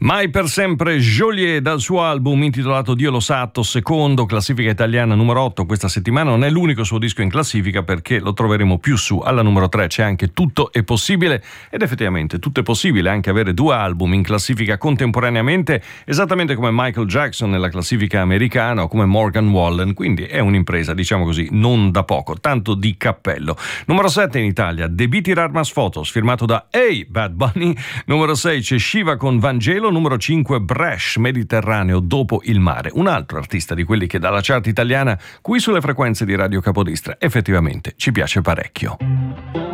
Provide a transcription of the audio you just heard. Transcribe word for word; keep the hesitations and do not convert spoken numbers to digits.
Mai per sempre Joliet dal suo album intitolato Dio lo Satto, secondo, classifica italiana numero otto questa settimana. Non è l'unico suo disco in classifica, perché lo troveremo più su. Alla numero tre c'è anche Tutto è possibile, ed effettivamente tutto è possibile anche avere due album in classifica contemporaneamente, esattamente come Michael Jackson nella classifica americana o come Morgan Wallen, quindi è un'impresa, diciamo così, non da poco, tanto di cappello. Numero sette in Italia, Debí tirar más fotos, firmato da Hey Bad Bunny. Numero sei c'è Shiva con Vangelo. Numero cinque Bresh, Mediterraneo dopo il mare, un altro artista di quelli che dalla chart italiana qui sulle frequenze di Radio Capodistra effettivamente ci piace parecchio.